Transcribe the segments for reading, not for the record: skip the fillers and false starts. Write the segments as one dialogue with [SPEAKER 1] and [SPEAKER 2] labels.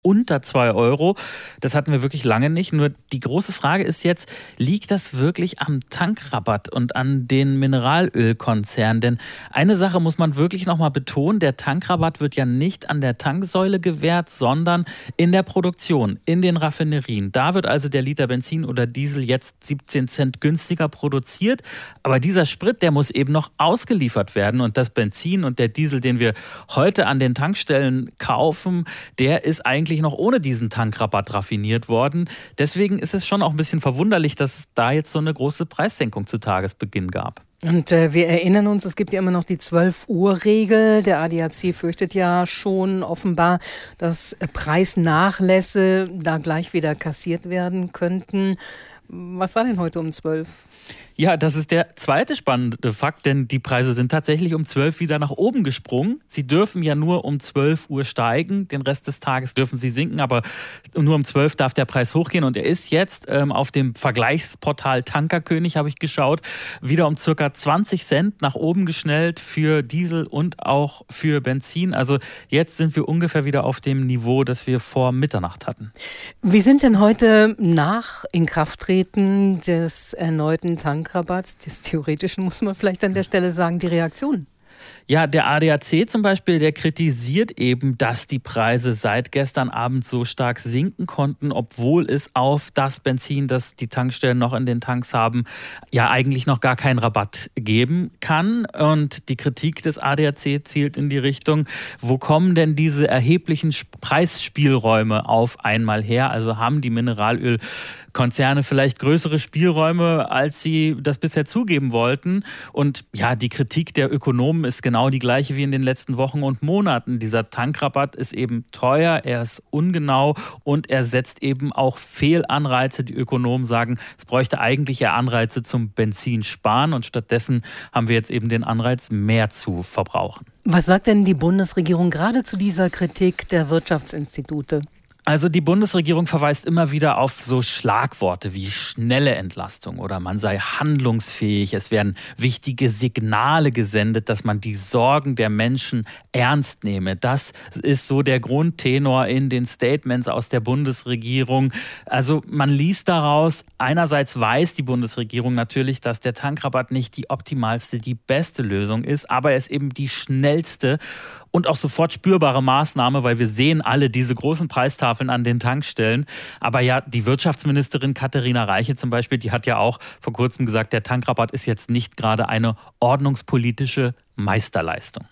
[SPEAKER 1] unter 2 Euro. Das hatten wir wirklich lange nicht. Nur die große Frage ist jetzt, liegt das wirklich am Tankrabatt und an den Mineralölkonzernen? Denn eine Sache muss man wirklich nochmal betonen, der Tankrabatt wird ja nicht an der Tanksäule gewährt, sondern in der Produktion, in den Raffinerien. Da wird also der Liter Benzin oder Diesel jetzt 17 Cent günstiger produziert. Aber dieser Sprit, der muss eben noch ausgeliefert werden. Und das Benzin und der Diesel, den wir heute an den Tankstellen kaufen, der ist eigentlich noch ohne diesen Tankrabatt raffiniert worden. Deswegen ist es schon auch ein bisschen verwunderlich, dass es da jetzt so eine große Preissenkung zu Tagesbeginn gab.
[SPEAKER 2] Und wir erinnern uns, es gibt ja immer noch die 12-Uhr-Regel. Der ADAC fürchtet ja schon offenbar, dass Preisnachlässe da gleich wieder kassiert werden könnten. Was war denn heute um 12?
[SPEAKER 1] Ja, das ist der zweite spannende Fakt, denn die Preise sind tatsächlich um 12 wieder nach oben gesprungen. Sie dürfen ja nur um 12 Uhr steigen, den Rest des Tages dürfen sie sinken, aber nur um 12 darf der Preis hochgehen und er ist jetzt auf dem Vergleichsportal Tankerkönig, habe ich geschaut, wieder um circa 20 Cent nach oben geschnellt für Diesel und auch für Benzin. Also jetzt sind wir ungefähr wieder auf dem Niveau, das wir vor Mitternacht hatten.
[SPEAKER 2] Wie sind denn heute nach Inkrafttreten des erneuten Tankrabatts, des theoretischen, muss man vielleicht an der Stelle sagen, die Reaktionen?
[SPEAKER 1] Ja, der ADAC zum Beispiel, der kritisiert eben, dass die Preise seit gestern Abend so stark sinken konnten, obwohl es auf das Benzin, das die Tankstellen noch in den Tanks haben, ja eigentlich noch gar keinen Rabatt geben kann. Und die Kritik des ADAC zielt in die Richtung, wo kommen denn diese erheblichen Preisspielräume auf einmal her? Also haben die Mineralölkonzerne vielleicht größere Spielräume, als sie das bisher zugeben wollten? Und ja, die Kritik der Ökonomen ist genau die gleiche wie in den letzten Wochen und Monaten. Dieser Tankrabatt ist eben teuer, er ist ungenau und er setzt eben auch Fehlanreize. Die Ökonomen sagen, es bräuchte eigentlich eher Anreize zum Benzinsparen und stattdessen haben wir jetzt eben den Anreiz, mehr zu verbrauchen.
[SPEAKER 2] Was sagt denn die Bundesregierung gerade zu dieser Kritik der Wirtschaftsinstitute?
[SPEAKER 1] Also die Bundesregierung verweist immer wieder auf so Schlagworte wie schnelle Entlastung oder man sei handlungsfähig. Es werden wichtige Signale gesendet, dass man die Sorgen der Menschen ernst nehme. Das ist so der Grundtenor in den Statements aus der Bundesregierung. Also man liest daraus, einerseits weiß die Bundesregierung natürlich, dass der Tankrabatt nicht die optimalste, die beste Lösung ist, aber er ist eben die schnellste und auch sofort spürbare Maßnahme, weil wir sehen alle diese großen Preistafeln an den Tankstellen. Aber ja, die Wirtschaftsministerin Katharina Reiche zum Beispiel, die hat ja auch vor kurzem gesagt, der Tankrabatt ist jetzt nicht gerade eine ordnungspolitische Meisterleistung.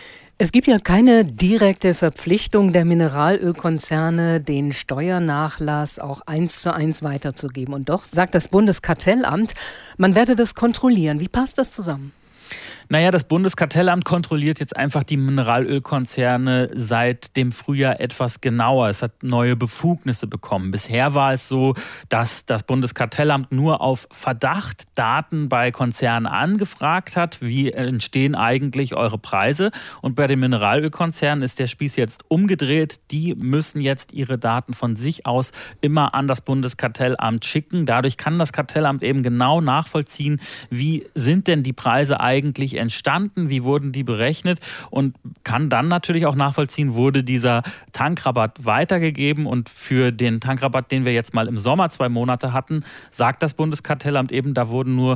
[SPEAKER 2] Es gibt ja keine direkte Verpflichtung der Mineralölkonzerne, den Steuernachlass auch 1:1 weiterzugeben. Und doch sagt das Bundeskartellamt, man werde das kontrollieren. Wie passt das zusammen?
[SPEAKER 1] Naja, das Bundeskartellamt kontrolliert jetzt einfach die Mineralölkonzerne seit dem Frühjahr etwas genauer. Es hat neue Befugnisse bekommen. Bisher war es so, dass das Bundeskartellamt nur auf Verdacht Daten bei Konzernen angefragt hat. Wie entstehen eigentlich eure Preise? Und bei den Mineralölkonzernen ist der Spieß jetzt umgedreht. Die müssen jetzt ihre Daten von sich aus immer an das Bundeskartellamt schicken. Dadurch kann das Kartellamt eben genau nachvollziehen, wie sind denn die Preise eigentlich entstanden, wie wurden die berechnet und kann dann natürlich auch nachvollziehen, wurde dieser Tankrabatt weitergegeben und für den Tankrabatt, den wir jetzt mal im Sommer 2 Monate hatten, sagt das Bundeskartellamt eben, da wurden nur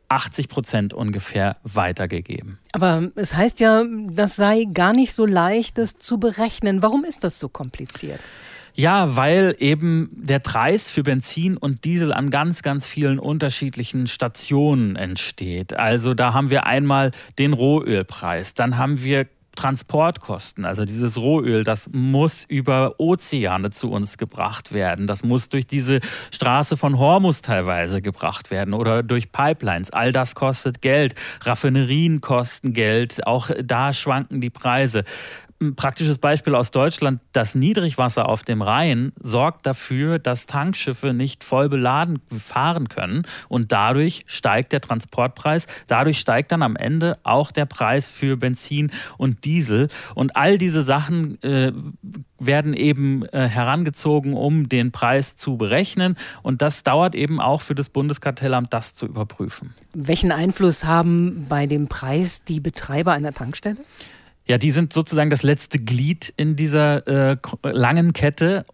[SPEAKER 1] 80% ungefähr weitergegeben.
[SPEAKER 2] Aber es heißt ja, das sei gar nicht so leicht, das zu berechnen. Warum ist das so kompliziert?
[SPEAKER 1] Ja, weil eben der Preis für Benzin und Diesel an ganz, ganz vielen unterschiedlichen Stationen entsteht. Also da haben wir einmal den Rohölpreis, dann haben wir Transportkosten, also dieses Rohöl, das muss über Ozeane zu uns gebracht werden. Das muss durch diese Straße von Hormuz teilweise gebracht werden oder durch Pipelines. All das kostet Geld. Raffinerien kosten Geld. Auch da schwanken die Preise. Ein praktisches Beispiel aus Deutschland, das Niedrigwasser auf dem Rhein sorgt dafür, dass Tankschiffe nicht voll beladen fahren können und dadurch steigt der Transportpreis, dadurch steigt dann am Ende auch der Preis für Benzin und Diesel und all diese Sachen werden eben herangezogen, um den Preis zu berechnen und das dauert eben auch für das Bundeskartellamt, das zu überprüfen.
[SPEAKER 2] Welchen Einfluss haben bei dem Preis die Betreiber einer Tankstelle?
[SPEAKER 1] Ja, die sind sozusagen das letzte Glied in dieser langen Kette